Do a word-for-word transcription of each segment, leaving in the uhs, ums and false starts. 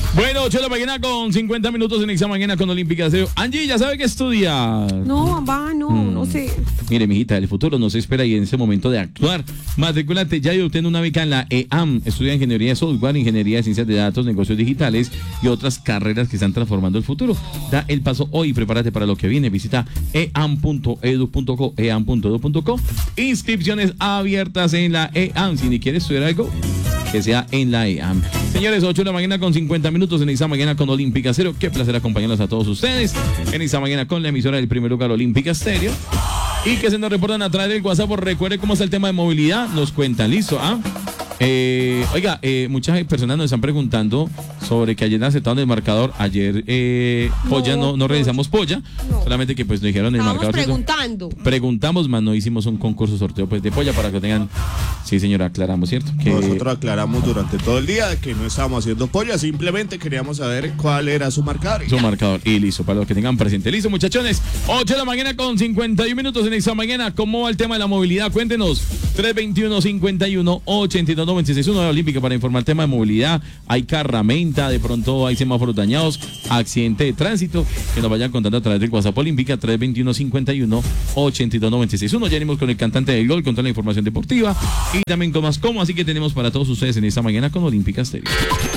Bueno, ocho de la mañana con cincuenta minutos en Esta Mañana con Olímpica Estéreo. Angie, ¿ya sabe qué estudiar? No, mamá, no, mm. no sé. Mire, mijita, el futuro no se espera y en ese momento de actuar. Matricúlate ya y obtén una beca en la E A M. Estudia Ingeniería de Software, Ingeniería de Ciencias de Datos, Negocios Digitales y otras carreras que están transformando el futuro. Da el paso hoy y prepárate para lo que viene. Visita e a m punto edu punto co, e a m punto edu punto co. Inscripciones abiertas en la E A M. Si ni quieres estudiar algo, que sea en la E A M. Señores, ocho de la mañana con cincuenta minutos en Esta Mañana con Olímpica Estéreo. Qué placer acompañarlos a todos ustedes en Esta Mañana con la emisora del primer lugar Olímpica Estéreo. Y que se nos reportan a través del WhatsApp. Recuerde cómo está el tema de movilidad. Nos cuentan, listo, ¿ah? Eh, oiga, eh, muchas personas nos están preguntando sobre que ayer aceptaron el marcador. Ayer eh, Polla, no, no, no realizamos Polla, no. Solamente que pues nos dijeron el Estábamos marcador. preguntando. Preguntamos, más no hicimos un concurso sorteo pues de Polla para que tengan. Sí, señora, aclaramos, ¿cierto? Que nosotros aclaramos durante todo el día que no estábamos haciendo Polla, simplemente queríamos saber cuál era su marcador. Su ya. marcador, y listo, para los que tengan presente. Listo, muchachones, ocho de la mañana con cincuenta y uno minutos en Esta Mañana. ¿Cómo va el tema de la movilidad? Cuéntenos. tres veintiuno, cincuenta y uno, ochenta y dos, noventa y seis, uno de la Olímpica para informar el tema de movilidad. Hay carramenta, de pronto hay semáforos dañados, accidente de tránsito, que nos vayan contando a través del WhatsApp Olímpica tres veintiuno, cincuenta y uno, ochenta y dos, noventa y seis, uno. Ya venimos con el cantante del gol, con toda la información deportiva y también con más como, así que tenemos para todos ustedes en Esta Mañana con Olímpica Estéreo.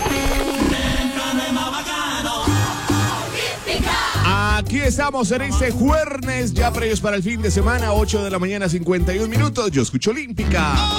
Aquí estamos en este jueves, ya previos para el fin de semana, ocho de la mañana, cincuenta y un minutos. Yo escucho Olímpica.